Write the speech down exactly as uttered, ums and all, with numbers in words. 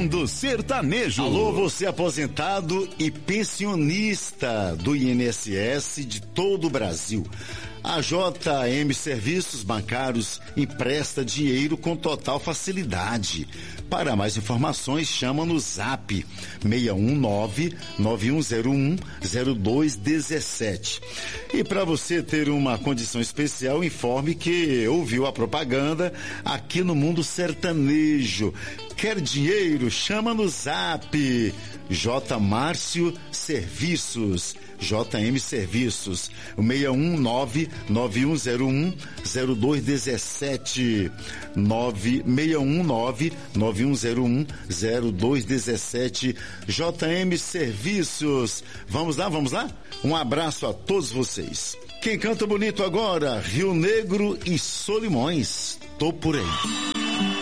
Mundo Sertanejo. Alô, você aposentado e pensionista do I N S S de todo o Brasil. A J M Serviços Bancários empresta dinheiro com total facilidade. Para mais informações, chama no Zap seis um nove, nove um zero um, zero dois um sete. E para você ter uma condição especial, informe que ouviu a propaganda aqui no Mundo Sertanejo. Quer dinheiro? Chama no Zap. J Márcio Serviços. J M Serviços, seis um nove, nove um zero um, zero dois um sete, seis um nove, nove um zero um, zero dois um sete. J M Serviços. Vamos lá, vamos lá? Um abraço a todos vocês. Quem canta bonito agora? Rio Negro e Solimões. Tô por aí.